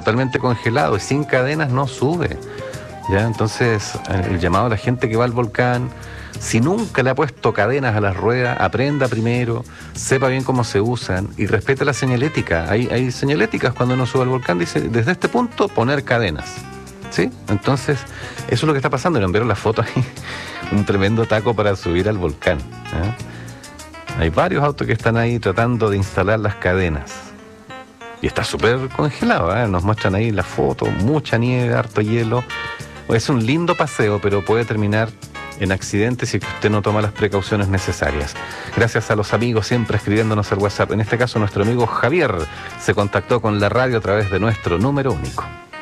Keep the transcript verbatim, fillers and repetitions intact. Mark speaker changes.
Speaker 1: totalmente congelado y sin cadenas no sube. ¿Ya? Entonces, el llamado a la gente que va al volcán, si nunca le ha puesto cadenas a las ruedas, aprenda primero, sepa bien cómo se usan y respete la señalética. Hay, hay señaléticas cuando uno sube al volcán, dice, desde este punto, poner cadenas. ¿Sí? Entonces, eso es lo que está pasando. Le enviaron la foto ahí, un tremendo taco para subir al volcán. ¿Eh? Hay varios autos que están ahí tratando de instalar las cadenas. Y está súper congelado, ¿eh? Nos muestran ahí la foto, mucha nieve, harto hielo. Es un lindo paseo, pero puede terminar en accidentes si usted no toma las precauciones necesarias. Gracias a los amigos siempre escribiéndonos al WhatsApp. En este caso, nuestro amigo Javier se contactó con la radio a través de nuestro número único.